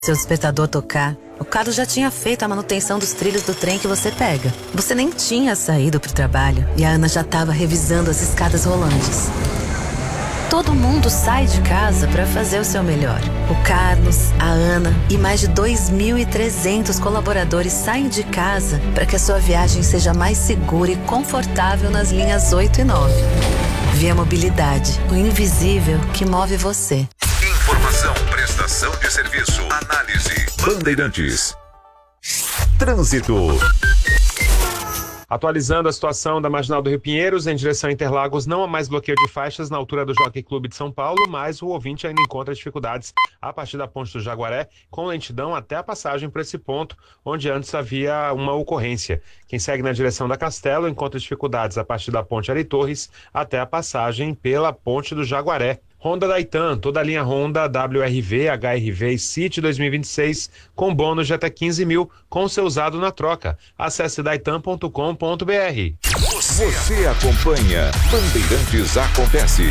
Seu despertador tocar, o Carlos já tinha feito a manutenção dos trilhos do trem que você pega. Você nem tinha saído pro trabalho e a Ana já estava revisando as escadas rolantes. Todo mundo sai de casa para fazer o seu melhor. O Carlos, a Ana e mais de 2.300 colaboradores saem de casa para que a sua viagem seja mais segura e confortável nas linhas 8 e 9. Via Mobilidade, o invisível que move você. Informação, prestação de serviço, análise. Bandeirantes. Trânsito. Atualizando a situação da Marginal do Rio Pinheiros, em direção a Interlagos, não há mais bloqueio de faixas na altura do Jockey Clube de São Paulo, mas o ouvinte ainda encontra dificuldades a partir da Ponte do Jaguaré, com lentidão até a passagem por esse ponto, onde antes havia uma ocorrência. Quem segue na direção da Castelo encontra dificuldades a partir da Ponte Ari Torres até a passagem pela Ponte do Jaguaré. Honda Daitan, toda a linha Honda, WRV, HRV e City 2026, com bônus de até 15 mil, com seu usado na troca. Acesse daitan.com.br. Você acompanha Bandeirantes Acontece.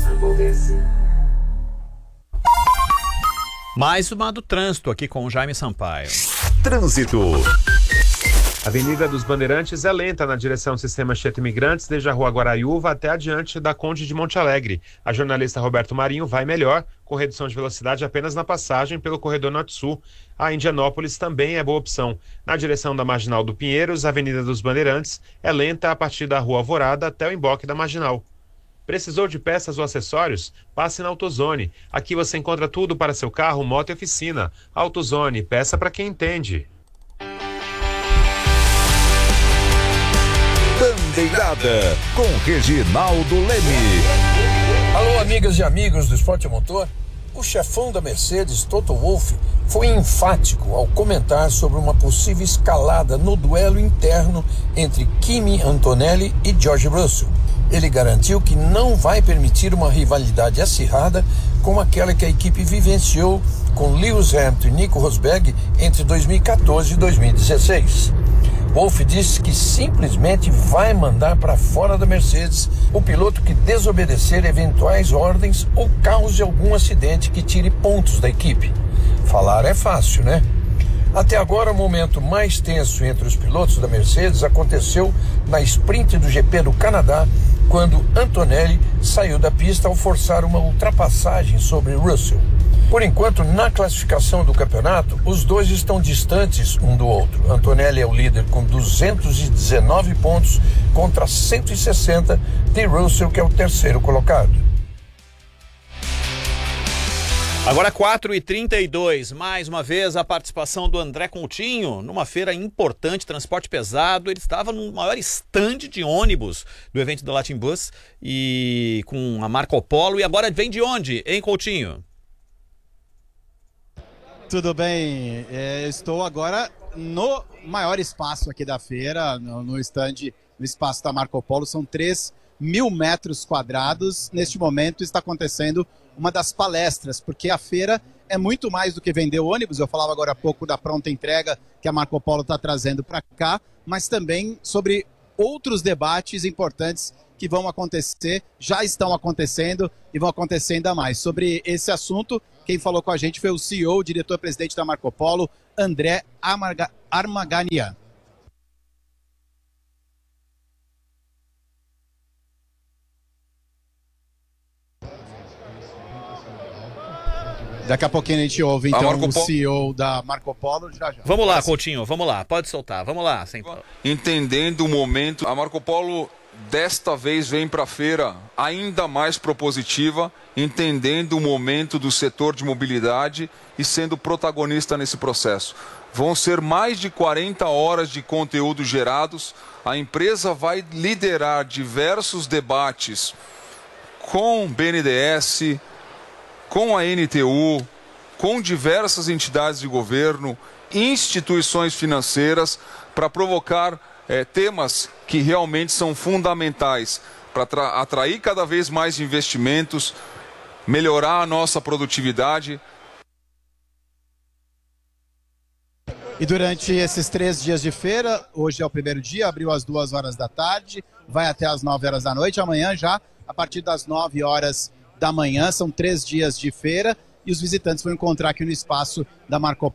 Mais uma do trânsito aqui com o Jaime Sampaio. Trânsito. Avenida dos Bandeirantes é lenta na direção Sistema Anchieta Imigrantes, desde a Rua Guaraiúva até adiante da Conde de Monte Alegre. A jornalista Roberto Marinho vai melhor, com redução de velocidade apenas na passagem pelo corredor Norte-Sul. A Indianópolis também é boa opção. Na direção da Marginal do Pinheiros, a Avenida dos Bandeirantes é lenta a partir da Rua Alvorada até o emboque da Marginal. Precisou de peças ou acessórios? Passe na AutoZone. Aqui você encontra tudo para seu carro, moto e oficina. AutoZone, peça para quem entende. Bandeirada, com Reginaldo Leme. Alô, amigas e amigos do Esporte a Motor. O chefão da Mercedes, Toto Wolff, foi enfático ao comentar sobre uma possível escalada no duelo interno entre Kimi Antonelli e George Russell. Ele garantiu que não vai permitir uma rivalidade acirrada como aquela que a equipe vivenciou com Lewis Hamilton e Nico Rosberg entre 2014 e 2016. Wolff disse que simplesmente vai mandar para fora da Mercedes o piloto que desobedecer eventuais ordens ou cause algum acidente que tire pontos da equipe. Falar é fácil, né? Até agora, o momento mais tenso entre os pilotos da Mercedes aconteceu na sprint do GP do Canadá, quando Antonelli saiu da pista ao forçar uma ultrapassagem sobre Russell. Por enquanto, na classificação do campeonato, os dois estão distantes um do outro. Antonelli é o líder com 219 pontos contra 160 de Russell, que é o terceiro colocado. Agora 4h32, mais uma vez a participação do André Coutinho numa feira importante, transporte pesado. Ele estava no maior stand de ônibus do evento da Latin Bus e com a Marco Polo. E agora vem de onde, hein, Coutinho? Tudo bem, estou agora no maior espaço aqui da feira, no stand, no espaço da Marco Polo, são 3.000 metros quadrados. Neste momento está acontecendo uma das palestras, porque a feira é muito mais do que vender ônibus. Eu falava agora há pouco da pronta entrega que a Marco Polo está trazendo para cá, mas também sobre outros debates importantes que vão acontecer, já estão acontecendo e vão acontecer ainda mais. Sobre esse assunto, quem falou com a gente foi o CEO, diretor-presidente da Marco Polo, André Armaganian. Daqui a pouquinho a gente ouve, então, o CEO da Marco Polo. Já. Vamos lá, Coutinho, vamos lá, pode soltar, vamos lá. Entendendo o momento, a Marco Polo desta vez vem para a feira ainda mais propositiva, entendendo o momento do setor de mobilidade e sendo protagonista nesse processo. Vão ser mais de 40 horas de conteúdo gerados. A empresa vai liderar diversos debates com BNDES, com a NTU, com diversas entidades de governo, instituições financeiras, para provocar temas que realmente são fundamentais para atrair cada vez mais investimentos, melhorar a nossa produtividade. E durante esses 3 dias de feira, hoje é o primeiro dia, abriu às 2 horas da tarde, vai até às 9 horas da noite, amanhã já, a partir das 9 horas da manhã, são 3 dias de feira, e os visitantes vão encontrar aqui no espaço da Marco